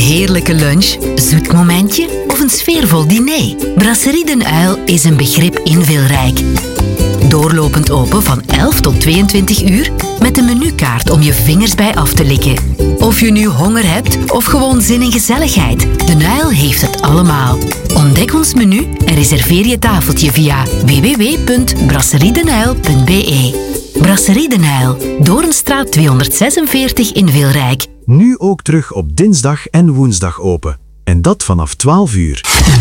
heerlijke lunch, zoet momentje of een sfeervol diner? Brasserie Den Uil is een begrip in Wilrijk. Doorlopend open van 11 tot 22 uur met een menukaart om je vingers bij af te likken. Of je nu honger hebt of gewoon zin in gezelligheid, Den Uil heeft het allemaal. Ontdek ons menu en reserveer je tafeltje via www.brasseriedenuil.be. Brasserie Den Uil, Doornstraat 246 in Wilrijk. Nu ook terug op dinsdag en woensdag open. En dat vanaf 12 uur.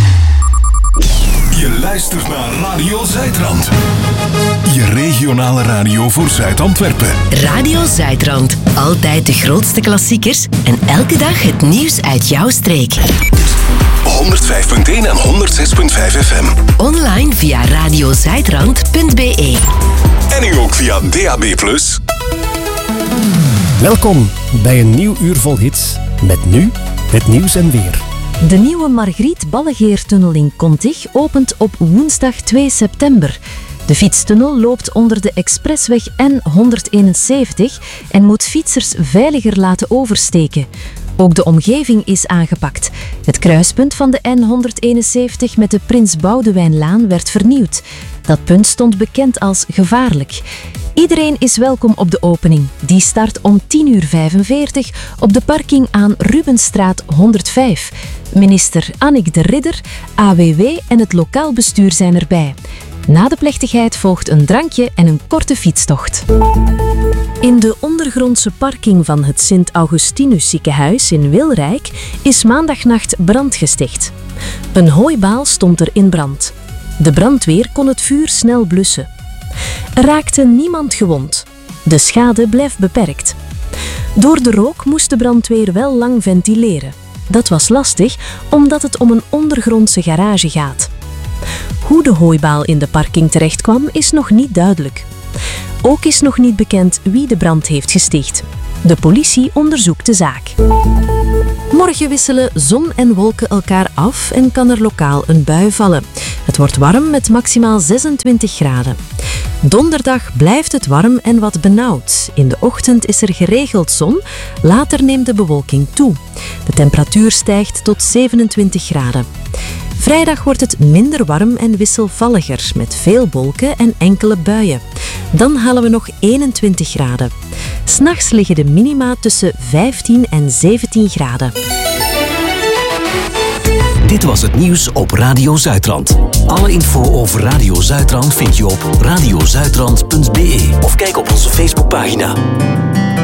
Je luistert naar Radio Zuidrand. Je regionale radio voor Zuid-Antwerpen. Radio Zuidrand. Altijd de grootste klassiekers en elke dag het nieuws uit jouw streek. 105.1 en 106.5 FM. Online via radiozuidrand.be. En nu ook via DAB+. Welkom bij een nieuw uur vol hits. Met nu het nieuws en weer. De nieuwe Margriet Ballegeertunnel in Contig opent op woensdag 2 september. De fietstunnel loopt onder de expressweg N171 en moet fietsers veiliger laten oversteken. Ook de omgeving is aangepakt. Het kruispunt van de N171 met de Prins Boudewijnlaan werd vernieuwd. Dat punt stond bekend als gevaarlijk. Iedereen is welkom op de opening. Die start om 10:45 op de parking aan Rubenstraat 105. Minister Annick de Ridder, AWW en het lokaal bestuur zijn erbij. Na de plechtigheid volgt een drankje en een korte fietstocht. In de ondergrondse parking van het Sint-Augustinus ziekenhuis in Wilrijk is maandagnacht brand gesticht. Een hooibaal stond er in brand. De brandweer kon het vuur snel blussen. Er raakte niemand gewond. De schade blijft beperkt. Door de rook moest de brandweer wel lang ventileren. Dat was lastig, omdat het om een ondergrondse garage gaat. Hoe de hooibaal in de parking terechtkwam, is nog niet duidelijk. Ook is nog niet bekend wie de brand heeft gesticht. De politie onderzoekt de zaak. Morgen wisselen zon en wolken elkaar af en kan er lokaal een bui vallen. Het wordt warm met maximaal 26 graden. Donderdag blijft het warm en wat benauwd. In de ochtend is er geregeld zon, later neemt de bewolking toe. De temperatuur stijgt tot 27 graden. Vrijdag wordt het minder warm en wisselvalliger, met veel wolken en enkele buien. Dan halen we nog 21 graden. 'S Nachts liggen de minima tussen 15 en 17 graden. Dit was het nieuws op Radio Zuidrand. Alle info over Radio Zuidrand vind je op radiozuidrand.be of kijk op onze Facebookpagina.